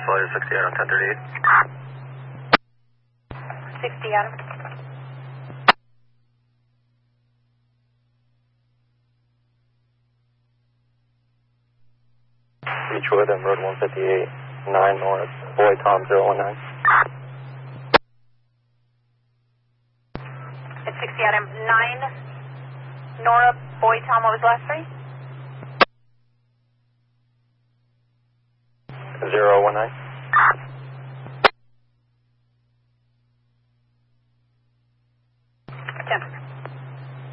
flight is 60 Adam 1038. 60 Adam. Detroit, I'm road 158, 9 north, boy Tom 019. It's 60 Adam, 9 Nora, boy Tom, what was the last three? 019.